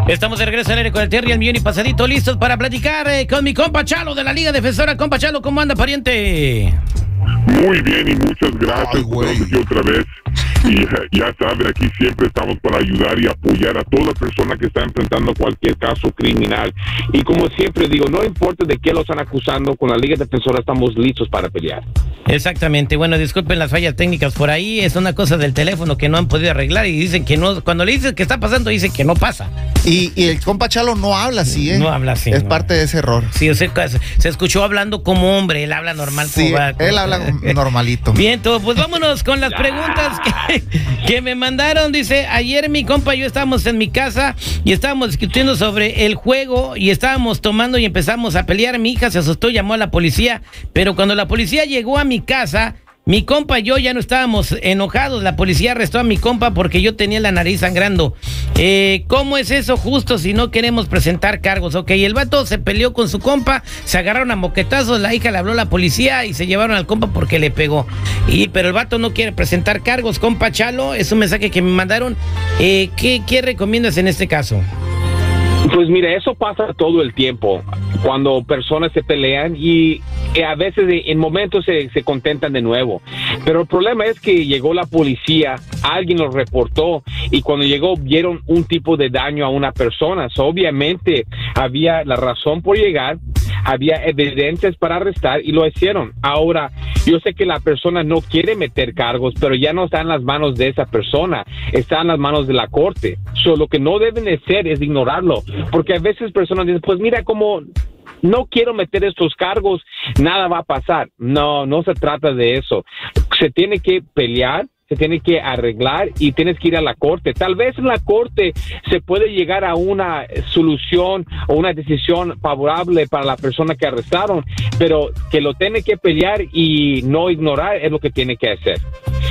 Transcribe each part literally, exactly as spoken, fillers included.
Estamos de regreso al aire con el Terry, el millón y pasadito, listos para platicar eh, con mi compa Chalo de la Liga Defensora. Compa Chalo, ¿cómo anda, pariente? Muy bien y muchas gracias. Ay, güey. Aquí otra vez. Y eh, ya sabe, aquí siempre estamos para ayudar y apoyar a toda persona que está enfrentando cualquier caso criminal. Y como siempre digo, no importa de qué lo están acusando, con la Liga Defensora estamos listos para pelear. Exactamente. Bueno, disculpen las fallas técnicas por ahí. Es una cosa del teléfono que no han podido arreglar y dicen que no. Cuando le dicen que está pasando, dicen que no pasa. Y, y el compa Chalo no habla así, ¿eh? No habla así. Es no. parte de ese error. Sí, o sea, se escuchó hablando como hombre. Él habla normal. Sí, como va, él habla normalito. Bien, todo, pues vámonos con las preguntas que, que me mandaron. Dice, ayer mi compa y yo estábamos en mi casa y estábamos discutiendo sobre el juego y estábamos tomando y empezamos a pelear. Mi hija se asustó, llamó a la policía, pero cuando la policía llegó a mi casa, mi compa y yo ya no estábamos enojados. La policía arrestó a mi compa porque yo tenía la nariz sangrando. Eh, ¿Cómo es eso justo si no queremos presentar cargos? Ok, el vato se peleó con su compa, se agarraron a moquetazos, la hija le habló a la policía y se llevaron al compa porque le pegó. Y pero el vato no quiere presentar cargos. Compa Chalo, es un mensaje que me mandaron. Eh, ¿qué, ¿Qué recomiendas en este caso? Pues mira, eso pasa todo el tiempo, cuando personas se pelean y eh, a veces en momentos se, se contentan de nuevo. Pero el problema es que llegó la policía, alguien lo reportó y cuando llegó vieron un tipo de daño a una persona. So, obviamente había la razón por llegar, había evidencias para arrestar y lo hicieron. Ahora, yo sé que la persona no quiere meter cargos, pero ya no está en las manos de esa persona, está en las manos de la corte. So, lo que no deben de hacer es ignorarlo, porque a veces personas dicen, pues mira, como no quiero meter estos cargos, nada va a pasar. No, no se trata de eso. Se tiene que pelear, se tiene que arreglar y tienes que ir a la corte. Tal vez en la corte se puede llegar a una solución o una decisión favorable para la persona que arrestaron, pero que lo tiene que pelear y no ignorar es lo que tiene que hacer.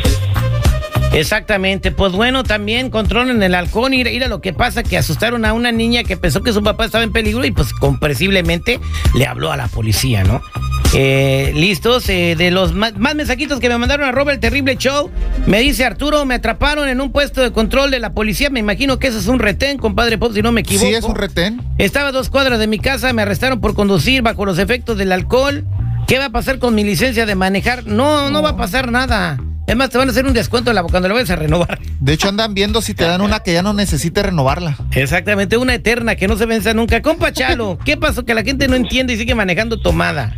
Exactamente, pues bueno, también controlen el alcohol. Y mira lo que pasa, que asustaron a una niña que pensó que su papá estaba en peligro y pues comprensiblemente le habló a la policía, ¿no? Eh, listos, eh, de los más, más mensajitos que me mandaron a Robert el Terrible Show, me dice Arturo, me atraparon en un puesto de control de la policía, me imagino que eso es un retén, compadre Pop, si no me equivoco. Sí, es un retén. Estaba a dos cuadras de mi casa, me arrestaron por conducir bajo los efectos del alcohol. ¿Qué va a pasar con mi licencia de manejar? No, no va a pasar nada. Es más, te van a hacer un descuento cuando lo vayas a renovar. De hecho, andan viendo si te dan una que ya no necesite renovarla. Exactamente, una eterna que no se venza nunca. Compa Chalo, ¿qué pasó? Que la gente no entiende y sigue manejando tomada.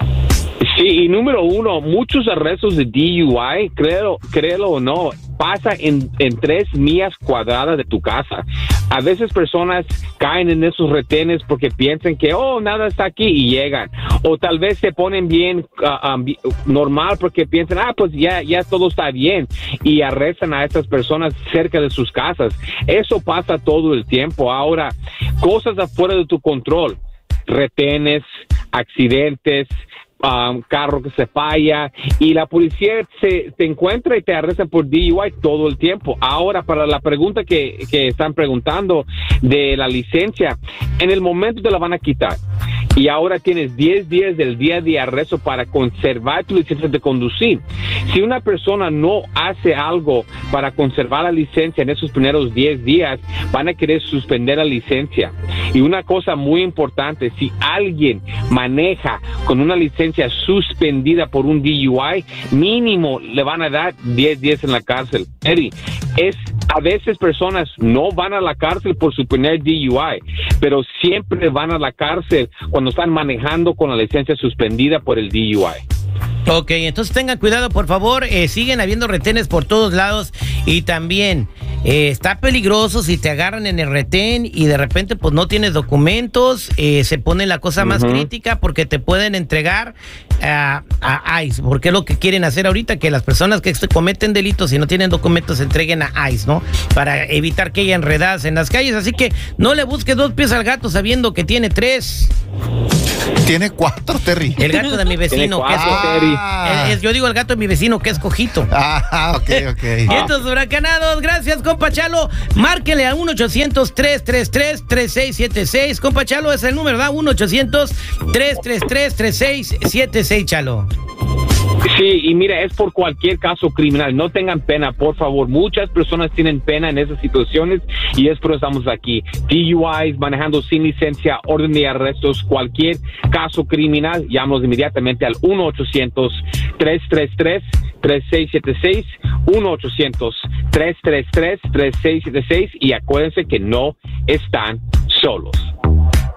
Sí, y número uno, muchos arrestos de D U I, créelo, créelo o no, pasa en, en tres millas cuadradas de tu casa. A veces personas caen en esos retenes porque piensan que, oh, nada está aquí y llegan. O tal vez se ponen bien uh, um, normal porque piensan, ah, pues ya, ya todo está bien. Y arrestan a estas personas cerca de sus casas. Eso pasa todo el tiempo. Ahora, cosas afuera de tu control, retenes, accidentes, Um, carro que se falla y la policía se te encuentra y te arresta por D U I todo el tiempo. Ahora, para la pregunta que, que están preguntando de la licencia, en el momento te la van a quitar y ahora tienes diez días del día de arresto para conservar tu licencia de conducir. Si una persona no hace algo para conservar la licencia en esos primeros diez días, van a querer suspender la licencia. Y una cosa muy importante, si alguien maneja con una licencia suspendida por un D U I, mínimo le van a dar diez días en la cárcel. Eddie, es a veces personas no van a la cárcel por su primer D U I, pero siempre van a la cárcel cuando están manejando con la licencia suspendida por el D U I. Ok, entonces tengan cuidado, por favor. Eh, siguen habiendo retenes por todos lados y también eh, está peligroso si te agarran en el retén y de repente pues no tienes documentos, eh, se pone la cosa más uh-huh. crítica porque te pueden entregar a, a ICE, porque es lo que quieren hacer ahorita, que las personas que cometen delitos y no tienen documentos se entreguen a ICE, ¿no? Para evitar que haya enredadas en las calles, así que no le busques dos pies al gato sabiendo que tiene tres. Tiene cuatro, Terry. El gato de mi vecino, que es, ah. es, yo digo el gato de mi vecino, que es cojito. Ah, ok, ok. Y estos huracanados, gracias, compa Chalo. Márquele a uno ochocientos, tres tres tres, tres seis siete seis. Compa Chalo, es el número, ¿verdad? uno ochocientos, tres tres tres, tres seis siete seis, Chalo. Sí, y mira, es por cualquier caso criminal. No tengan pena, por favor. Muchas personas tienen pena en esas situaciones y es por eso estamos aquí. D U Is, manejando sin licencia, orden de arrestos, cualquier caso criminal, llámanos inmediatamente al uno ochocientos, tres tres tres, tres seis siete seis, uno ochocientos, tres tres tres, tres seis siete seis y acuérdense que no están solos.